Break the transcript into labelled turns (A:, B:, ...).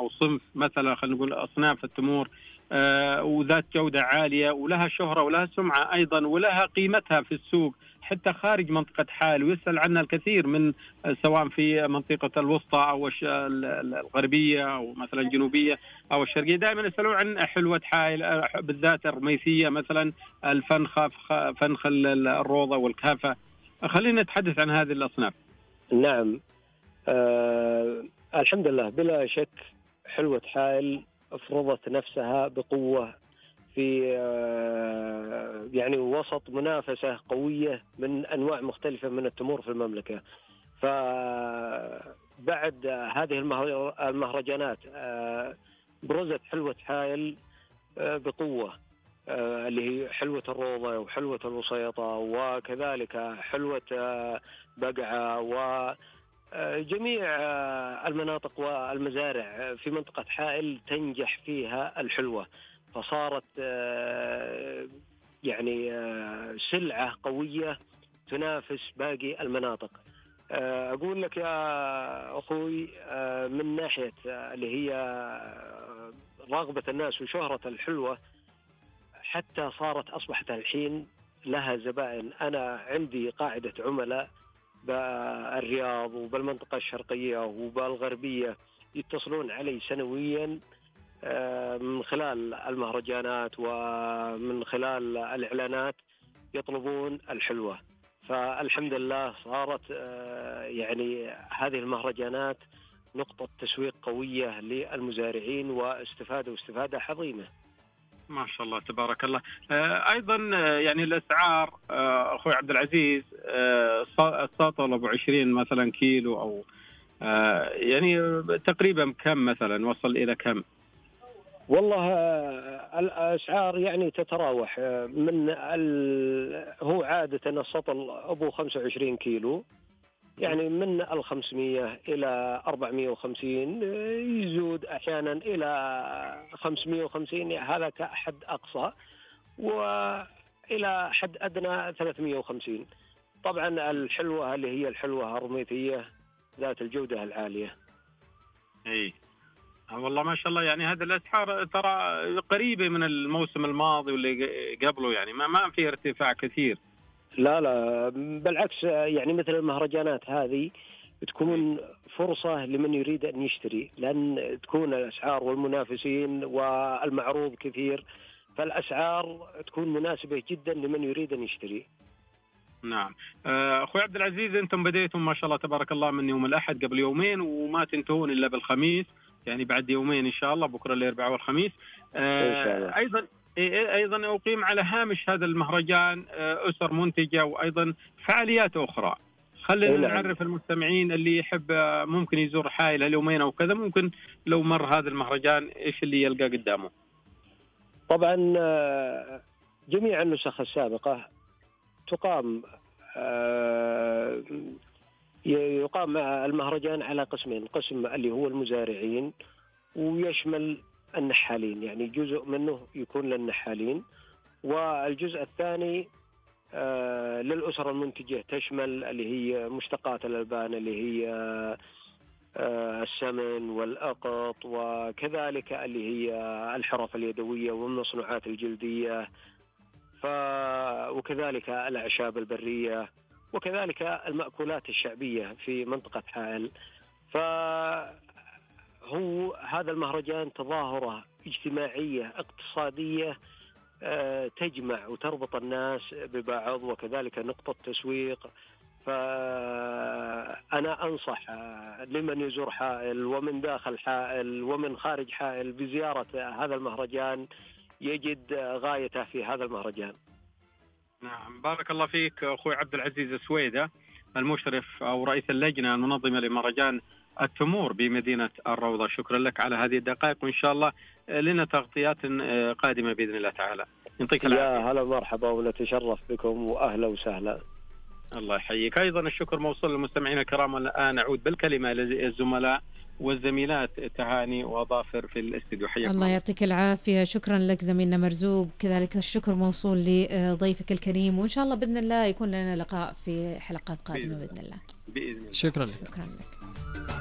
A: أو صنف مثلا، خلينا نقول أصناف التمور وذات جودة عالية ولها شهرة ولها سمعة أيضا ولها قيمتها في السوق حتى خارج منطقة حائل، ويسأل عنها الكثير من سواء في منطقة الوسطى أو الغربية أو مثلا الجنوبية أو الشرقية، دائما يسألون عن حلوة حائل بالذات الرميثية مثلا الفنخة، فنخ الروضة والكافة. خلينا نتحدث عن هذه الأصناف.
B: نعم. الحمد لله بلا شك حلوة حائل افرضت نفسها بقوة في يعني وسط منافسة قوية من أنواع مختلفة من التمور في المملكة. فبعد هذه المهرجانات برزت حلوة حائل بقوة، اللي هي حلوة الروضة وحلوة الوسيطة وكذلك حلوة بقعة وجميع المناطق والمزارع في منطقة حائل تنجح فيها الحلوة، فصارت يعني سلعة قوية تنافس باقي المناطق. أقول لك يا أخوي من ناحية اللي هي رغبة الناس وشهرة الحلوة، حتى أصبحت الحين لها زبائن. أنا عندي قاعدة عملاء بالرياض وبالمنطقة الشرقية وبالغربية يتصلون علي سنويا من خلال المهرجانات ومن خلال الإعلانات يطلبون الحلوة. فالحمد لله صارت يعني هذه المهرجانات نقطة تسويق قوية للمزارعين واستفادة عظيمة.
A: ما شاء الله تبارك الله. أيضا يعني الأسعار أخوي عبد العزيز، الساطل أبو 20 مثلا كيلو أو يعني تقريبا كم مثلا وصل إلى كم؟
B: والله الأسعار يعني تتراوح من هو عادة السطل أبو 25 كيلو يعني من 500 إلى 450، يزود أحيانا إلى 550، هذا كحد أقصى، وإلى حد أدنى 350. طبعا الحلوة اللي هي الحلوة الرميثية ذات الجودة العالية.
A: أي والله ما شاء الله، يعني هذا الأسعار ترى قريبة من الموسم الماضي واللي قبله، يعني ما في ارتفاع كثير.
B: لا بالعكس، يعني مثل المهرجانات هذه تكون فرصة لمن يريد أن يشتري، لأن تكون الأسعار والمنافسين والمعروض كثير، فالأسعار تكون مناسبة جدا لمن يريد أن يشتري.
A: نعم. أخوي عبد العزيز، أنتم بديتم ما شاء الله تبارك الله من يوم الأحد قبل يومين وما تنتهون إلا بالخميس، يعني بعد يومين إن شاء الله، بكرة الأربعاء والخميس
B: إن شاء الله.
A: أيضا أقيم على هامش هذا المهرجان أسر منتجة وأيضا فعاليات أخرى. خلينا نعرف المستمعين اللي يحب ممكن يزور حائل اليومين أو كذا، ممكن لو مر هذا المهرجان إيش اللي يلقى قدامه.
B: طبعا جميع النسخ السابقة يقام المهرجان على قسمين، قسم اللي هو المزارعين ويشمل النحالين، يعني جزء منه يكون للنحالين، والجزء الثاني للأسر المنتجة، تشمل اللي هي مشتقات الألبان اللي هي السمن والأقط، وكذلك اللي هي الحرف اليدوية والمصنوعات الجلدية، وكذلك الأعشاب البرية، وكذلك المأكولات الشعبية في منطقة حائل. فهو هذا المهرجان تظاهرة اجتماعية اقتصادية تجمع وتربط الناس ببعض، وكذلك نقطة تسويق. فأنا أنصح لمن يزور حائل ومن داخل حائل ومن خارج حائل بزيارة هذا المهرجان، يجد غايته في هذا المهرجان.
A: نعم، بارك الله فيك أخوي عبد العزيز السويدة، المشرف أو رئيس اللجنة المنظمة لمهرجان التمور بمدينة الروضة. شكرا لك على هذه الدقائق، وإن شاء الله لنا تغطيات قادمة بإذن الله تعالى. يعطيك العافية.
B: يا هلا مرحبا، ونتشرف بكم وأهلا وسهلا.
A: الله يحييك. أيضا الشكر موصول للمستمعين الكرام، والآن أعود بالكلمة للزملاء والزميلات تهاني وظافر في الاستديو. حياكم
C: الله يعطيك العافية. شكرا لك زميلنا مرزوق، كذلك الشكر موصول لضيفك الكريم، وإن شاء الله بإذن الله يكون لنا لقاء في حلقات قادمة بإذن الله.
A: بإذن الله.
C: شكرا لك.